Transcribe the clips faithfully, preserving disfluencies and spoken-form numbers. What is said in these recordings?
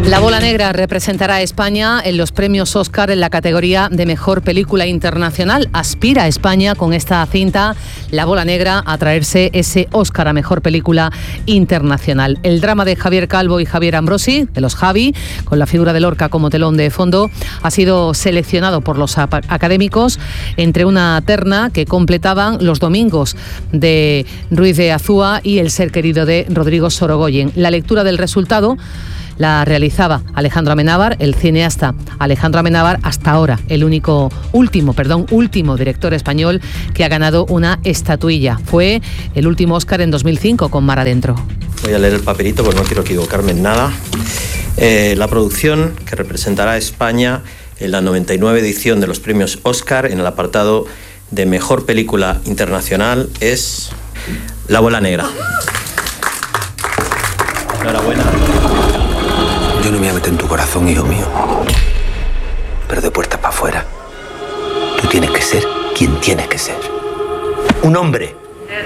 La Bola Negra representará a España en los premios Oscar en la categoría de Mejor Película Internacional. Aspira a España con esta cinta, La Bola Negra, a traerse ese Oscar a Mejor Película Internacional. El drama de Javier Calvo y Javier Ambrosi, de los Javi, con la figura de Lorca como telón de fondo, ha sido seleccionado por los académicos entre una terna que completaban Los Domingos de Ruiz de Azúa y El ser querido de Rodrigo Sorogoyen. La lectura del resultado la realizaba Alejandro Amenábar, el cineasta Alejandro Amenábar, hasta ahora el único, último, perdón, último director español que ha ganado una estatuilla. Fue el último Oscar en dos mil cinco con Mar Adentro. Voy a leer el papelito porque no quiero equivocarme en nada. Eh, la producción que representará a España en la noventa y nueve edición de los premios Oscar en el apartado de Mejor Película Internacional es La Bola Negra. Enhorabuena. Yo no me voy a meter en tu corazón, hijo mío, pero de puertas para afuera. Tú tienes que ser quien tienes que ser. Un hombre.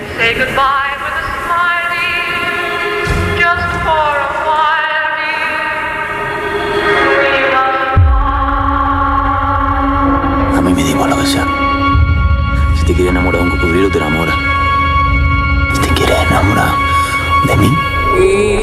A mí me da igual lo que sea. Si te quieres enamorar de un cocodrilo, te enamoras. Si te quieres enamorar de mí...